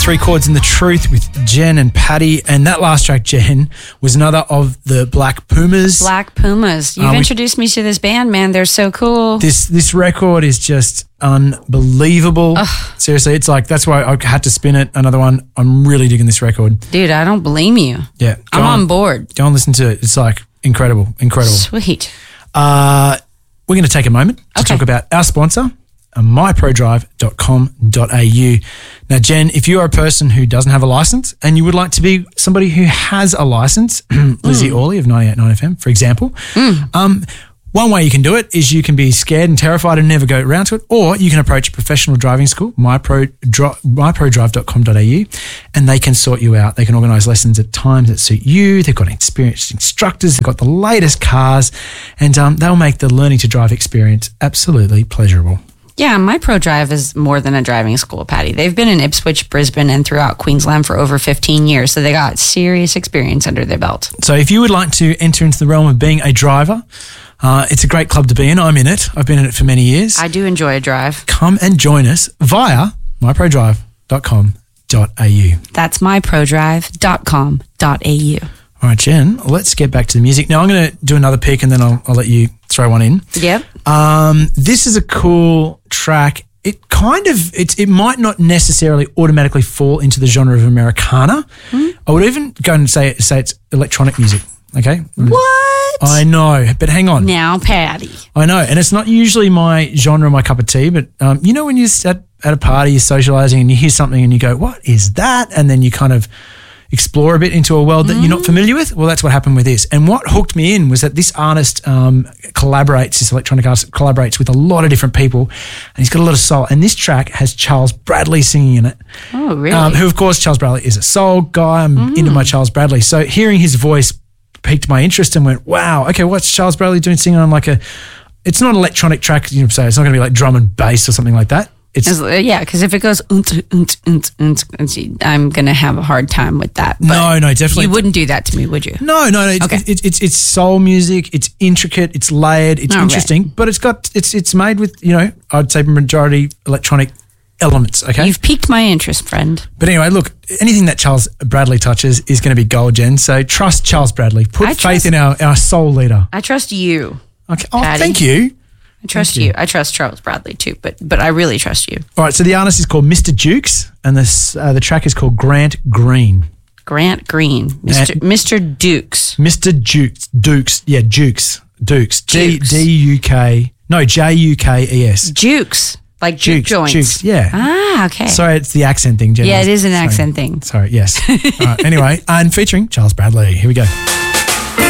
Three Chords and the Truth with Jen and Patty. And that last track, Jen, was another of the Black Pumas. Black Pumas. You've introduced me to this band, man. They're so cool. This record is just unbelievable. Ugh. Seriously, it's like, that's why I had to spin it. Another one. I'm really digging this record. Dude, I don't blame you. Yeah. I'm on board. Go and listen to it. It's like incredible. Sweet. We're going to take a moment to talk about our sponsor, myprodrive.com.au. Now, Jen, if you are a person who doesn't have a license and you would like to be somebody who has a license, Lizzie Orley of 98.9 FM, for example, one way you can do it is you can be scared and terrified and never go around to it, or you can approach a professional driving school, myprodrive.com.au, and they can sort you out. They can organise lessons at times that suit you. They've got experienced instructors. They've got the latest cars, and they'll make the learning to drive experience absolutely pleasurable. Yeah, MyProDrive is more than a driving school, Patty. They've been in Ipswich, Brisbane, and throughout Queensland for over 15 years, so they got serious experience under their belt. So if you would like to enter into the realm of being a driver, it's a great club to be in. I'm in it. I've been in it for many years. I do enjoy a drive. Come and join us via myprodrive.com.au. That's myprodrive.com.au. All right, Jen, let's get back to the music. Now, I'm going to do another pick and then I'll let you throw one in. Yep. This is a cool track. It might not necessarily automatically fall into the genre of Americana. I would even go and say it's electronic music. Okay. What? I know, but hang on. Now, Patty. I know, and it's not usually my genre, my cup of tea, but you know when you're at a party, you're socialising and you hear something and you go, what is that? And then you kind of explore a bit into a world that you're not familiar with. Well, that's what happened with this. And what hooked me in was that this artist this electronic artist collaborates with a lot of different people, and he's got a lot of soul. And this track has Charles Bradley singing in it. Oh, really? Who, of course, Charles Bradley is a soul guy. I'm into my Charles Bradley. So hearing his voice piqued my interest and went, wow, okay, what's Charles Bradley doing singing on it's not an electronic track, so it's not going to be like drum and bass or something like that. Yeah, because if it goes, I'm going to have a hard time with that. But no, definitely. You wouldn't do that to me, would you? No. Okay. It's soul music. It's intricate. It's layered. It's interesting. Right. But it's made with, I'd say majority electronic elements. Okay, you've piqued my interest, friend. But anyway, look, anything that Charles Bradley touches is going to be gold, Jen. So trust Charles Bradley. Put faith in our soul leader. I trust you. Okay. Oh, Patty. Thank you. I trust you. I trust Charles Bradley too, but I really trust you. All right, so the artist is called Mr. Dukes, and the track is called Grant Green. Grant Green, Mr. Dukes. Mr. Dukes. Yeah, Dukes. D-U-K. No, J-U-K-E-S. Jukes. Like juke joints. Jukes, yeah. Ah, okay. Sorry, it's the accent thing, Jen. Yeah, it is an accent thing. Sorry, yes. All right, anyway, and featuring Charles Bradley. Here we go.